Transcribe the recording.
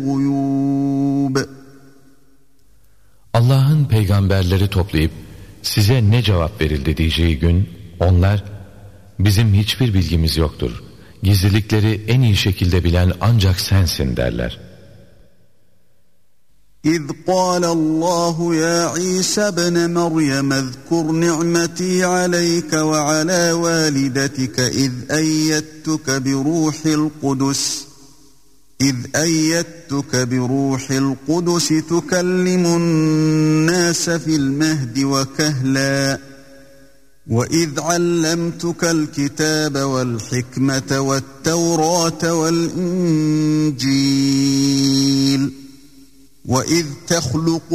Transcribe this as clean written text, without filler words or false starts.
الغيوب. Allah'ın peygamberleri toplayıp size ne cevap verildi diyeceği gün onlar bizim hiçbir bilgimiz yoktur. Gizlilikleri en iyi şekilde bilen ancak sensin derler. إذ قال الله يا عيسى ابن مريم اذكر نعمتي عليك وعلى والدتك إذ أيدتك بروح القدس تكلم الناس في المهد وكهلا وإذ علمتك الكتاب والحكمة والتوراة والإنجيل وإذ تخلق